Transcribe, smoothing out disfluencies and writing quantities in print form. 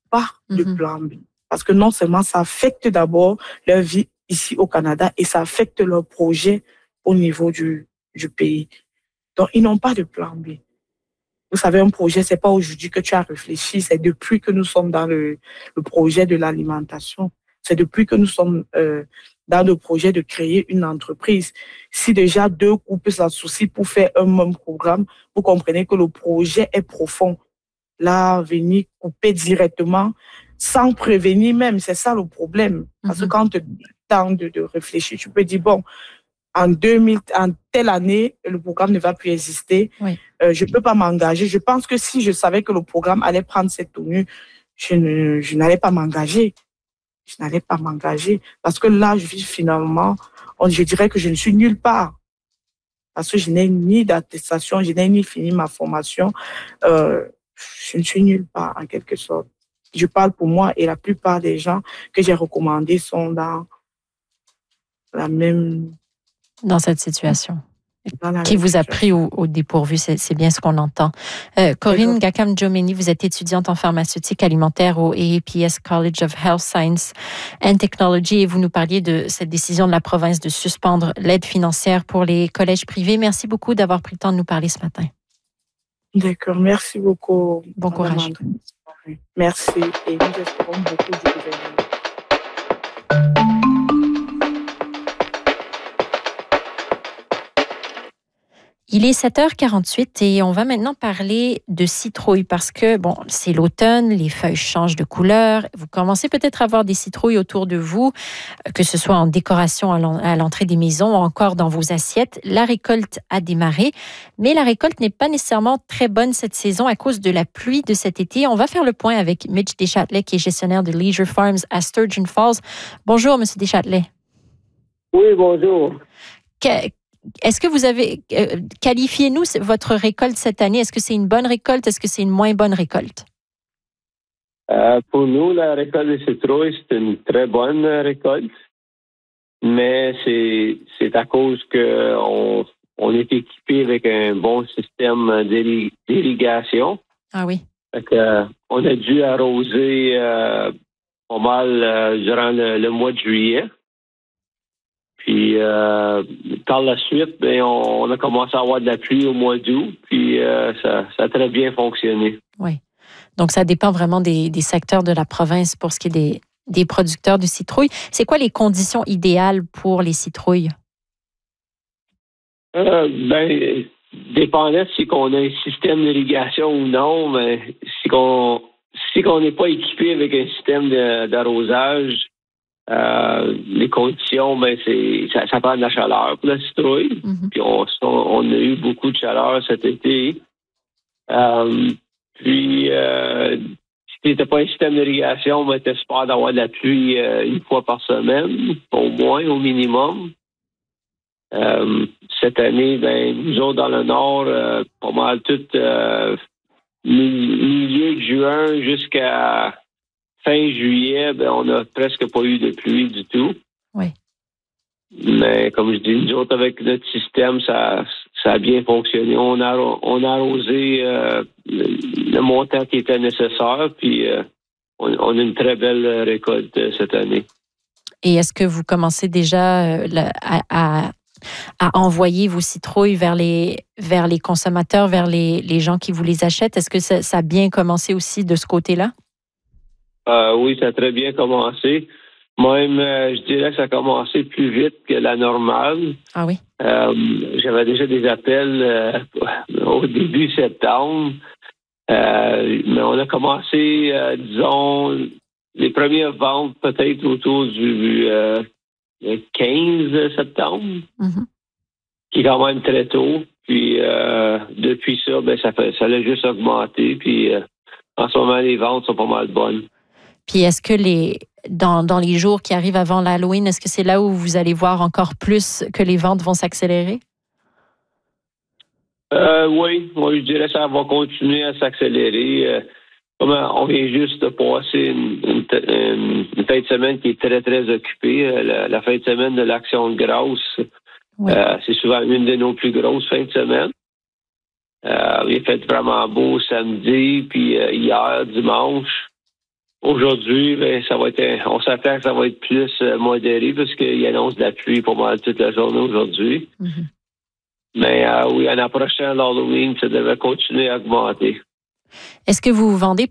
pas de plan B. Parce que non seulement ça affecte d'abord leur vie ici au Canada et ça affecte leur projet au niveau du pays. Donc, ils n'ont pas de plan B. Vous savez, un projet, c'est pas aujourd'hui que tu as réfléchi, c'est depuis que nous sommes dans le projet de l'alimentation. C'est depuis que nous sommes dans le projet de créer une entreprise. Si déjà 2 couples s'associent pour faire un même programme, vous comprenez que le projet est profond. Là, venir couper directement, sans prévenir même, c'est ça le problème. Parce que quand tu as le temps de réfléchir, tu peux dire, bon, en telle année, le programme ne va plus exister. Oui. Je ne peux pas m'engager. Je pense que si je savais que le programme allait prendre cette tenue, je n'allais pas m'engager. Je n'allais pas m'engager. Parce que là, finalement, je dirais que je ne suis nulle part. Parce que je n'ai ni d'attestation, je n'ai ni fini ma formation. Je ne suis nulle part, en quelque sorte. Je parle pour moi et la plupart des gens que j'ai recommandés sont dans la même... Dans cette situation. Qui vous a pris au dépourvu, c'est bien ce qu'on entend. Corinne Gakam-Jomeni, vous êtes étudiante en pharmaceutique alimentaire au AAPS College of Health Science and Technology et vous nous parliez de cette décision de la province de suspendre l'aide financière pour les collèges privés. Merci beaucoup d'avoir pris le temps de nous parler ce matin. D'accord, merci beaucoup. Bon courage. Merci et nous espérons beaucoup du gouvernement. Il est 7h48 et on va maintenant parler de citrouilles parce que, bon, c'est l'automne, les feuilles changent de couleur. Vous commencez peut-être à voir des citrouilles autour de vous, que ce soit en décoration à l'entrée des maisons ou encore dans vos assiettes. La récolte a démarré, mais la récolte n'est pas nécessairement très bonne cette saison à cause de la pluie de cet été. On va faire le point avec Mitch Deschâtelet, qui est gestionnaire de Leisure Farms à Sturgeon Falls. Bonjour, Monsieur Deschâtelet. Oui, bonjour. Est-ce que vous avez... qualifiez-nous votre récolte cette année. Est-ce que c'est une bonne récolte? Est-ce que c'est une moins bonne récolte? Pour nous, la récolte de citrouilles, c'est une très bonne récolte. Mais c'est à cause qu'on est équipé avec un bon système d'irrigation. Ah oui. On a dû arroser pas mal durant le mois de juillet. Puis, par la suite, on a commencé à avoir de la pluie au mois d'août, puis ça a très bien fonctionné. Oui. Donc, ça dépend vraiment des secteurs de la province pour ce qui est des producteurs de citrouilles. C'est quoi les conditions idéales pour les citrouilles? Dépendant si on a un système d'irrigation ou non, mais si on n'est pas équipé avec un système d'arrosage, les conditions, ça prend de la chaleur pour la citrouille. Puis on a eu beaucoup de chaleur cet été. Si tu n'étais pas un système d'irrigation, tu espères d'avoir de la pluie une fois par semaine, au moins, au minimum. Cette année, nous autres dans le nord, pas mal tout milieu de juin jusqu'à fin juillet, on n'a presque pas eu de pluie du tout. Oui. Mais comme je dis, nous autres, avec notre système, ça a bien fonctionné. On a arrosé le montant qui était nécessaire, puis on a une très belle récolte cette année. Et est-ce que vous commencez déjà à envoyer vos citrouilles vers les consommateurs, vers les gens qui vous les achètent? Est-ce que ça a bien commencé aussi de ce côté-là? Oui, ça a très bien commencé. Même, je dirais que ça a commencé plus vite que la normale. Ah oui? J'avais déjà des appels au début septembre. Mais on a commencé, disons, les premières ventes peut-être autour du 15 septembre, qui est quand même très tôt. Puis depuis ça, ça a juste augmenté. Puis en ce moment, les ventes sont pas mal bonnes. Puis est-ce que dans les jours qui arrivent avant l'Halloween, est-ce que c'est là où vous allez voir encore plus que les ventes vont s'accélérer? Oui, je dirais que ça va continuer à s'accélérer. On vient juste de passer une fin de semaine qui est très, très occupée. La fin de semaine de l'Action de grâce, oui. C'est souvent une de nos plus grosses fins de semaine. Il a fait vraiment beau samedi, puis hier, dimanche. Aujourd'hui, on s'attend que ça va être plus modéré parce qu'il annonce de la pluie pour moi toute la journée aujourd'hui. Mm-hmm. Mais oui, en approchant l'Halloween, ça devrait continuer à augmenter. Est-ce que vous vendez